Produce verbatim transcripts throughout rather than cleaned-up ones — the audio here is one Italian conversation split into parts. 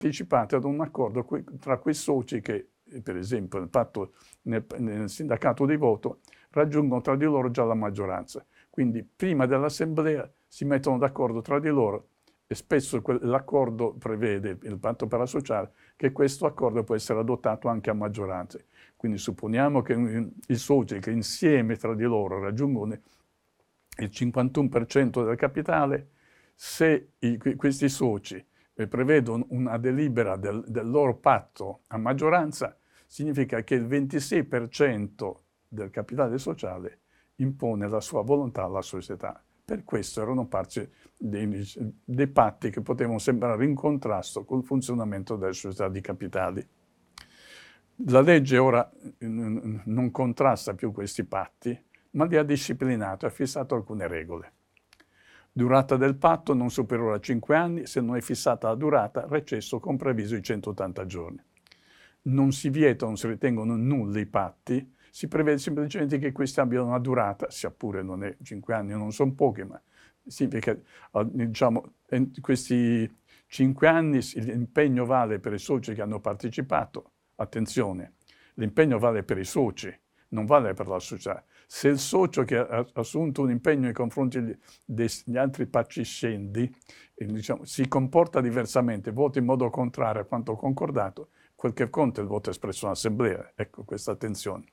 partecipate ad un accordo tra quei soci che, per esempio, nel, patto, nel, nel sindacato di voto, raggiungono tra di loro già la maggioranza. Quindi prima dell'assemblea si mettono d'accordo tra di loro e spesso l'accordo prevede, il patto per associare, che questo accordo può essere adottato anche a maggioranza. Quindi supponiamo che i soci che insieme tra di loro raggiungono il cinquantuno per cento del capitale, se i, questi soci prevedono una delibera del, del loro patto a maggioranza, significa che il ventisei per cento del capitale sociale impone la sua volontà alla società. Per questo erano parte dei, dei patti che potevano sembrare in contrasto col funzionamento delle società di capitali. La legge ora non contrasta più questi patti, ma li ha disciplinati, ha fissato alcune regole. Durata del patto non superiore a cinque anni, se non è fissata la durata, recesso con previso di centottanta giorni. Non si vietano, non si ritengono nulli i patti, si prevede semplicemente che questi abbiano una durata, sia pure non è cinque anni, non sono pochi, ma significa che diciamo, questi cinque anni l'impegno vale per i soci che hanno partecipato. Attenzione, l'impegno vale per i soci, non vale per la società. Se il socio che ha assunto un impegno nei confronti degli altri pattiscendi diciamo, si comporta diversamente, vota in modo contrario a quanto concordato, quel che conta è il voto espresso in assemblea. Ecco, questa attenzione.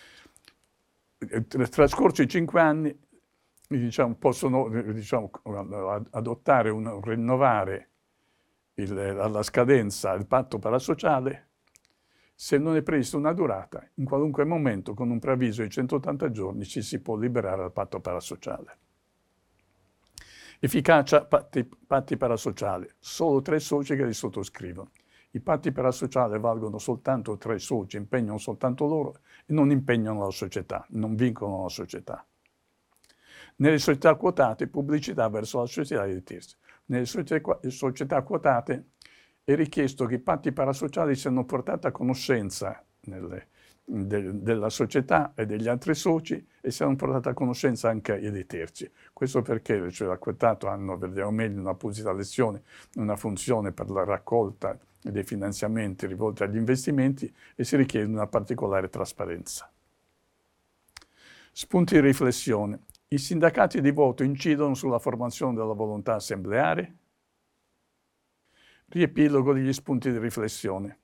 Trascorsi i cinque anni, diciamo, possono diciamo, adottare, un, rinnovare il, alla scadenza il patto parasociale se non è prevista una durata. In qualunque momento, con un preavviso di centottanta giorni, ci si può liberare dal patto parasociale. Efficacia patti, patti parasociali. Solo tre soci che li sottoscrivono. I patti parasociali valgono soltanto tre soci, impegnano soltanto loro e non impegnano la società, non vincono la società. Nelle società quotate, pubblicità verso la società di terzi. Nelle società quotate è richiesto che i patti parasociali siano portati a conoscenza nelle, de, della società e degli altri soci e siano portati a conoscenza anche dei terzi. Questo perché le società quotate hanno, vedremo meglio, una apposita lezione, una funzione per la raccolta dei finanziamenti rivolti agli investimenti e si richiede una particolare trasparenza. Spunti di riflessione. I sindacati di voto incidono sulla formazione della volontà assembleare? Riepilogo degli spunti di riflessione.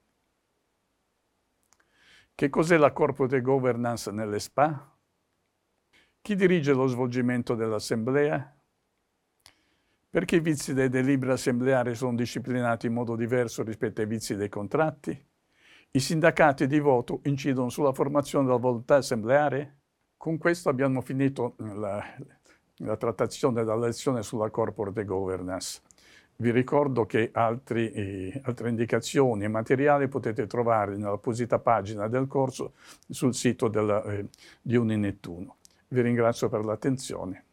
Che cos'è la corporate governance nelle S P A? Chi dirige lo svolgimento dell'assemblea? Perché i vizi dei deliberi assembleari sono disciplinati in modo diverso rispetto ai vizi dei contratti? I sindacati di voto incidono sulla formazione della volontà assembleare? Con questo abbiamo finito la, la trattazione della lezione sulla corporate governance. Vi ricordo che altri, eh, altre indicazioni e materiali potete trovare nell'apposita pagina del corso sul sito della, eh, di Uninettuno. Vi ringrazio per l'attenzione.